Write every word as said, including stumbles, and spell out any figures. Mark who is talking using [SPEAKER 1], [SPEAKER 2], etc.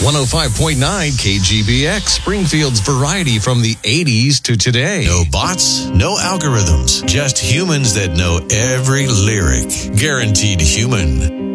[SPEAKER 1] one oh five point nine K G B X, Springfield's variety from the eighties to today.
[SPEAKER 2] No bots, no algorithms, just humans that know every lyric. Guaranteed Human.